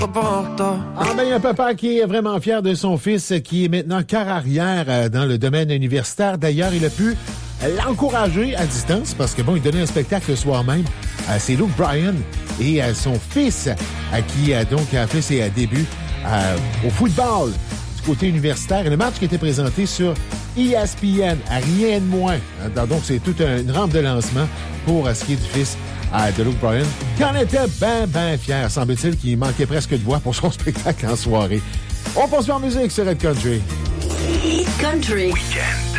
Ah ben, il y a un papa qui est vraiment fier de son fils qui est maintenant quart arrière dans le domaine universitaire. D'ailleurs, il a pu l'encourager à distance parce que, bon, il donnait un spectacle le soir même. C'est Luke Bryan et son fils qui donc a fait ses débuts au football du côté universitaire. Et le match qui était présenté sur ESPN, rien de moins. Donc, c'est toute une rampe de lancement pour ce qui est du fils de Luke Bryan, qui en était ben fier, semble-t-il, qu'il manquait presque de voix pour son spectacle en soirée. On poursuit en musique sur Red Country. Country. Weekend.